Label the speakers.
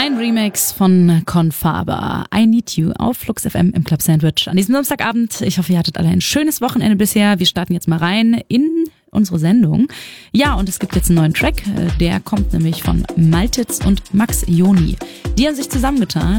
Speaker 1: Ein Remix von Confaber, I Need You auf Flux FM im Club Sandwich an diesem Samstagabend. Ich hoffe, ihr hattet alle ein schönes Wochenende bisher. Wir starten jetzt mal rein in unsere Sendung. Ja, und es gibt jetzt einen neuen Track. Der kommt nämlich von Maltitz und Max Joni. Die haben sich zusammengetan